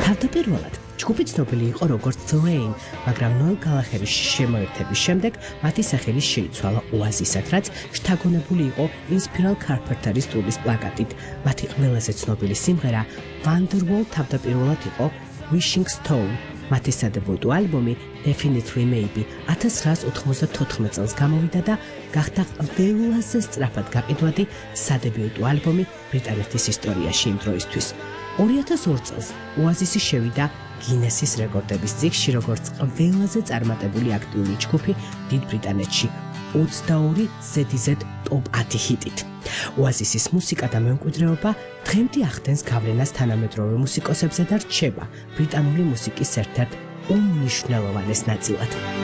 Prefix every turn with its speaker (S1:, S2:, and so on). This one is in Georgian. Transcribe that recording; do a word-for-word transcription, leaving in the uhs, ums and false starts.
S1: თავდაპირველად ჯგუფი ცნობილი იყო როგორც The Rain, მაგრამ ნოელ გალახერის შემოერთების შემდეგ მათი სახელი შეიცვალა Oasis-ად, რაც შთაგონებული იყო Inspiral Carpenter's ტურის პლაკატით. მათი ყველაზე ცნობილი სიმღერა Wonderwall თავდაპირველად იყო Wishing Stone. მათი სადებიუტო ალბომი Definitely Maybe ათას ცხრაას ოთხმოცდათოთხმეტ წელს გამოვიდა და გახდა ყველაზე სწრაფად გაყიდვადი სადებიუტო ალბომი ბრიტანეთის ისტორიაში იმ დროისთვის. ორი ათას ორ წელს Oasis-ი შევიდა გინესის რეკორდების წიგნში როგორც ყველაზე წარმატებული აქტიური ჯგუფი დიდ ბრიტანეთში ოცდაორი ზედიზედ ტოპ ათი ჰიტით. Oasis-ის მუსიკა და მემკვიდრეობა დღემდე ახდენს გავლენას თანამედროვე მუსიკოსებზე და რჩება ბრიტანული მუსიკის ერთ-ერთ უმნიშვნელოვანეს ნაწილად.